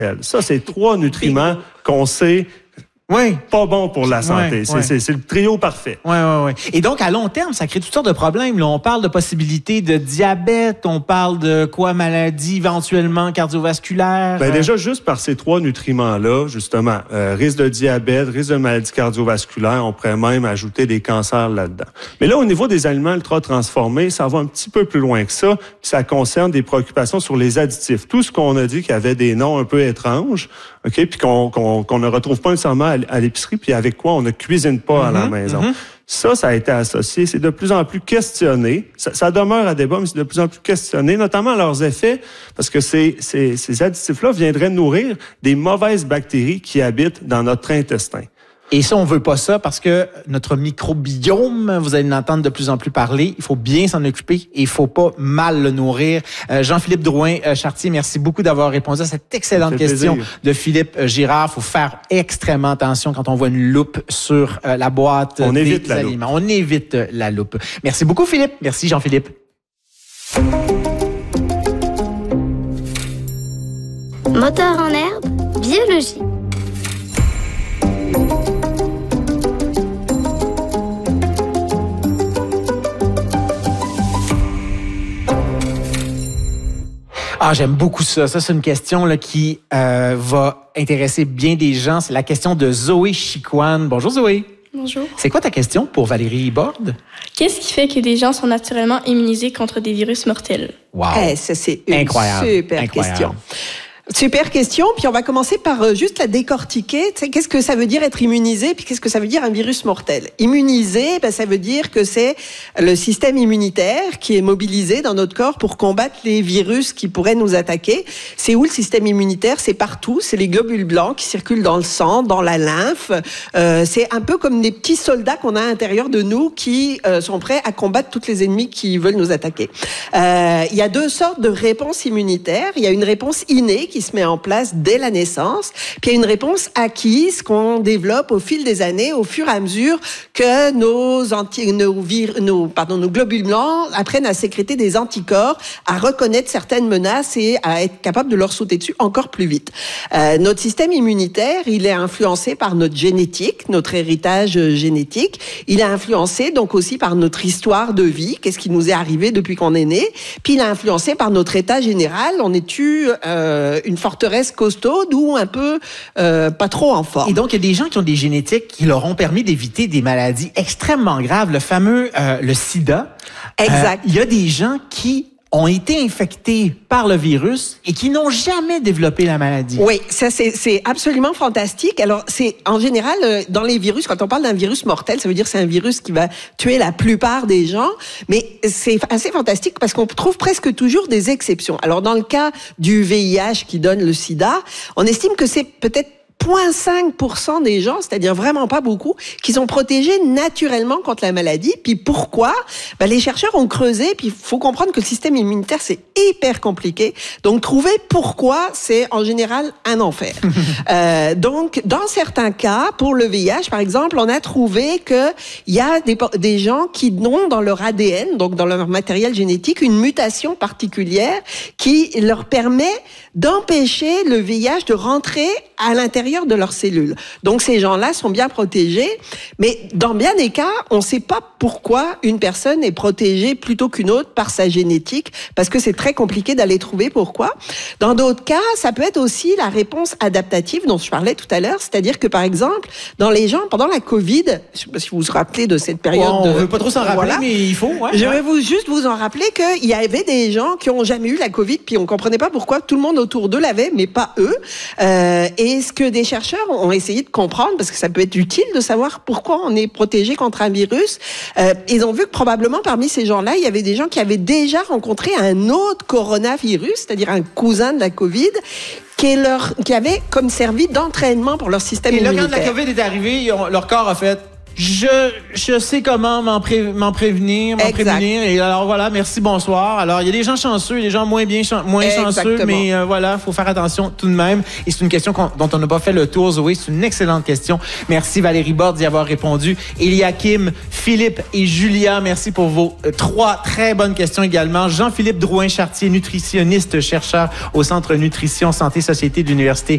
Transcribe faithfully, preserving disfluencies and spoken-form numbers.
Ça, c'est trois nutriments qu'on sait Oui. pas bon pour la santé. Ouais, c'est, ouais. c'est, c'est le trio parfait. Oui, oui, oui. Et donc, à long terme, ça crée toutes sortes de problèmes. Là, on parle de possibilités de diabète, on parle de quoi, maladie éventuellement cardiovasculaire. Ben euh... déjà, juste par ces trois nutriments-là, justement, euh, risque de diabète, risque de maladie cardiovasculaire, on pourrait même ajouter des cancers là-dedans. Mais là, au niveau des aliments ultra-transformés, ça va un petit peu plus loin que ça, puis ça concerne des préoccupations sur les additifs. Tout ce qu'on a dit qu'il y avait des noms un peu étranges, OK, puis qu'on, qu'on, qu'on ne retrouve pas nécessairement à, à l'épicerie, puis avec quoi on ne cuisine pas mm-hmm, à la maison. Mm-hmm. Ça, ça a été associé, c'est de plus en plus questionné. Ça, ça demeure à débat, mais c'est de plus en plus questionné, notamment leurs effets, parce que ces, ces, ces additifs-là viendraient nourrir des mauvaises bactéries qui habitent dans notre intestin. Et ça, on veut pas ça parce que notre microbiome, vous allez l'entendre de plus en plus parler, il faut bien s'en occuper et il faut pas mal le nourrir. Euh, Jean-Philippe Drouin-Chartier, merci beaucoup d'avoir répondu à cette excellente question plaisir. de Philippe Girard. Il faut faire extrêmement attention quand on voit une loupe sur euh, la boîte on des évite la aliments. Loupe. On évite la loupe. Merci beaucoup, Philippe. Merci, Jean-Philippe. Moteur en herbe, biologie. Ah, j'aime beaucoup ça. Ça, c'est une question là, qui euh, va intéresser bien des gens. C'est la question de Zoé Chicoine. Bonjour, Zoé. Bonjour. C'est quoi ta question pour Valérie Borde? Qu'est-ce qui fait que des gens sont naturellement immunisés contre des virus mortels? Wow. Eh, ça, c'est une Incroyable. super Incroyable. question. Super question, puis on va commencer par euh, juste la décortiquer. Tu sais, qu'est-ce que ça veut dire être immunisé, puis qu'est-ce que ça veut dire un virus mortel? Immunisé, ben, ça veut dire que c'est le système immunitaire qui est mobilisé dans notre corps pour combattre les virus qui pourraient nous attaquer. C'est où le système immunitaire? C'est partout, c'est les globules blancs qui circulent dans le sang, dans la lymphe. Euh, c'est un peu comme des petits soldats qu'on a à l'intérieur de nous qui euh, sont prêts à combattre tous les ennemis qui veulent nous attaquer. Euh, il y a deux sortes de réponses immunitaires. Il y a une réponse innée qui se met en place dès la naissance, puis il y a une réponse acquise qu'on développe au fil des années, au fur et à mesure que nos, anti, nos, vir, nos, pardon, nos globules blancs apprennent à sécréter des anticorps, à reconnaître certaines menaces et à être capable de leur sauter dessus encore plus vite. Euh, notre système immunitaire, il est influencé par notre génétique, notre héritage génétique. Il est influencé donc aussi par notre histoire de vie, qu'est-ce qui nous est arrivé depuis qu'on est né. Puis il est influencé par notre état général. On est-tu euh, une forteresse costaude ou un peu euh, pas trop en forme. Et donc, il y a des gens qui ont des génétiques qui leur ont permis d'éviter des maladies extrêmement graves. Le fameux, euh, le sida. Exact. Euh, il y a des gens qui ont été infectés par le virus et qui n'ont jamais développé la maladie. Oui, ça c'est, c'est absolument fantastique. Alors, c'est en général, euh, dans les virus, quand on parle d'un virus mortel, ça veut dire que c'est un virus qui va tuer la plupart des gens, mais c'est assez fantastique parce qu'on trouve presque toujours des exceptions. Alors, dans le cas du V I H qui donne le sida, on estime que c'est peut-être zéro virgule cinq pour cent des gens, c'est-à-dire vraiment pas beaucoup, qui sont protégés naturellement contre la maladie. Puis pourquoi? Ben, les chercheurs ont creusé, puis il faut comprendre que le système immunitaire, c'est hyper compliqué. Donc, trouver pourquoi, c'est en général un enfer. euh, donc, dans certains cas, pour le V I H, par exemple, on a trouvé qu'il y a des, des gens qui ont dans leur A D N, donc dans leur matériel génétique, une mutation particulière qui leur permet d'empêcher le V I H de rentrer à l'intérieur de leurs cellules. Donc, ces gens-là sont bien protégés, mais dans bien des cas, on ne sait pas pourquoi une personne est protégée plutôt qu'une autre par sa génétique, parce que c'est très compliqué d'aller trouver pourquoi. Dans d'autres cas, ça peut être aussi la réponse adaptative dont je parlais tout à l'heure, c'est-à-dire que, par exemple, dans les gens, pendant la COVID, je ne sais pas si vous vous rappelez de cette période... Ouais, on ne de... veut pas trop s'en rappeler, voilà. Mais il faut. Ouais, je ouais. vais vous, juste vous en rappeler qu'il y avait des gens qui n'ont jamais eu la COVID, puis on ne comprenait pas pourquoi tout le monde autour d'eux l'avait, mais pas eux. Euh, et ce que des chercheurs ont essayé de comprendre, parce que ça peut être utile de savoir pourquoi on est protégé contre un virus. Euh, ils ont vu que probablement parmi ces gens-là, il y avait des gens qui avaient déjà rencontré un autre coronavirus, c'est-à-dire un cousin de la COVID, qui, leur, qui avait comme servi d'entraînement pour leur système et immunitaire. Et là, quand la COVID est arrivée, ils ont, leur corps a fait... Je, je sais comment m'en, pré, m'en prévenir, m'en exact. prévenir. Et alors voilà, merci, bonsoir. Alors, il y a des gens chanceux et des gens moins bien moins chanceux, mais euh, voilà, faut faire attention tout de même. Et c'est une question dont on n'a pas fait le tour, Zoé. C'est une excellente question. Merci Valérie Borde d'y avoir répondu. Eliakim, Philippe et Julia, merci pour vos euh, trois très bonnes questions également. Jean-Philippe Drouin-Chartier, nutritionniste, chercheur au Centre Nutrition, Santé, Société de l'Université